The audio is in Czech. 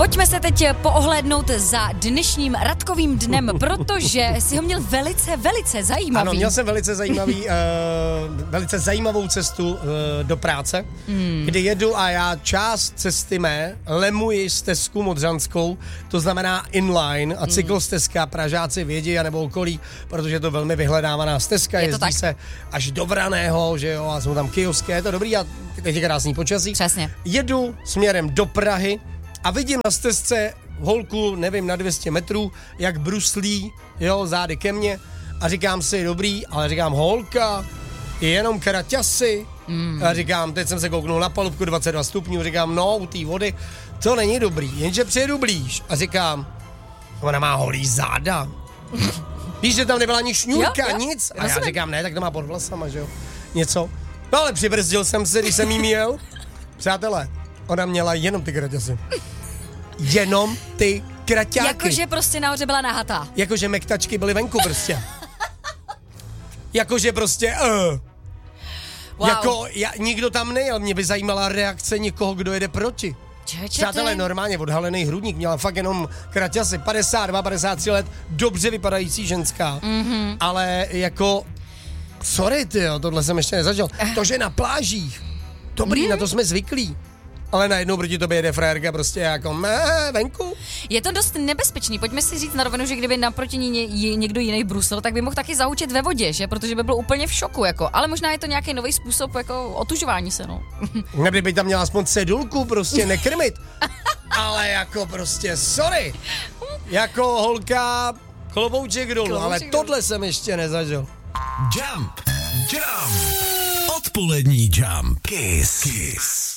Pojďme se teď poohlédnout za dnešním Radkovým dnem, protože si ho měl velice zajímavý. Ano, měl jsem velice zajímavou cestu do práce, kdy jedu a já část cesty lemuji stezku Modřanskou, to znamená inline a cyklostezka, Pražáci vědí a nebo okolí, protože je to velmi vyhledávaná stezka, jezdí se až do Vraného, že jo, a jsou tam kiosky, je to dobrý a teď je krásný počasí. Přesně. Jedu směrem do Prahy a vidím na stezce holku, nevím, na 200 metrů, jak bruslí, jo, zády ke mně a říkám si, dobrý, ale říkám, holka, je jenom kraťasy. A říkám, teď jsem se kouknul na palubku 22 stupňů, říkám, no, u té vody, to není dobrý, jenže přijedu blíž a říkám, ona má holý záda. Víš, že tam nebyla ani šňůrka, nic. A já říkám, ne, tak to má pod vlasama, že jo, něco. No ale přibrzdil jsem se, když jsem jí měl. Přátelé, ona měla jenom ty kraťasy. Jenom ty kraťáky. Jakože prostě nahoře byla nahatá. Jakože mektačky byly venku prostě. Jakože prostě Wow. Jako nikdo tam nejel, mě by zajímala reakce někoho, kdo jede proti. Přátelé, normálně odhalený hrudník, měla fakt jenom kraťasy, 52, 53 let, dobře vypadající ženská, ale jako, sorry tyjo, tohle jsem ještě nezažil. To, že na plážích, dobrý, na to jsme zvyklí. Ale najednou proti tobě jede frérka prostě jako venku. Je to dost nebezpečný, pojďme si říct na rovinu, že kdyby naproti ní někdo jiný brusil, tak by mohl taky zahučet ve vodě, že? Protože by byl úplně v šoku, jako. Ale možná je to nějaký nový způsob jako otužování se, no. Kdyby tam měla aspoň cedulku, prostě nekrmit. Ale jako prostě, sorry. Jako holka, klobouček dolů, ale tohle jsem ještě nezažil. Jump. Odpolední Jump. Kiss.